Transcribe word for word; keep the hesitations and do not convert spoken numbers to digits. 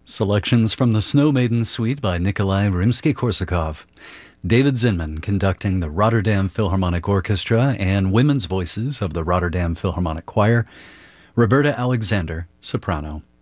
Selections from the Snow Maiden Suite by Nikolai Rimsky-Korsakov. David Zinman conducting the Rotterdam Philharmonic Orchestra and women's voices of the Rotterdam Philharmonic Choir. Roberta Alexander, soprano.